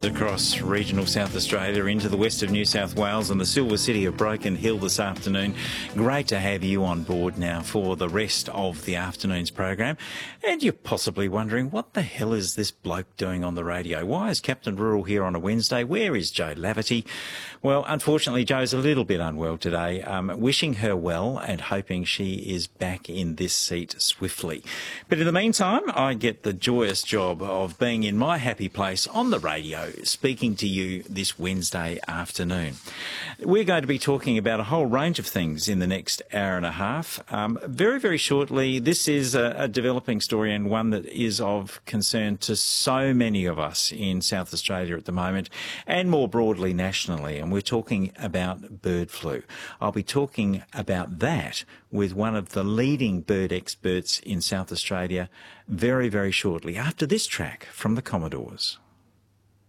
Across regional South Australia into the west of New South Wales and the silver city of Broken Hill this afternoon. Great to have you on board now for the rest of the afternoon's program. And you're possibly wondering, what the hell is this bloke doing on the radio? Why is Captain Rural here on a Wednesday? Where is Jo Laverty? Well, unfortunately, Jo's a little bit unwell today. Wishing her well and hoping she is back in this seat swiftly. But in the meantime, I get the joyous job of being in my happy place on the radio, speaking to you this Wednesday afternoon. We're going to be talking about a whole range of things in the next hour and a half. Very, very shortly, this is a developing story and one that is of concern to so many of us in South Australia at the moment and more broadly nationally. And we're talking about bird flu. I'll be talking about that with one of the leading bird experts in South Australia very, very shortly after this track from the Commodores.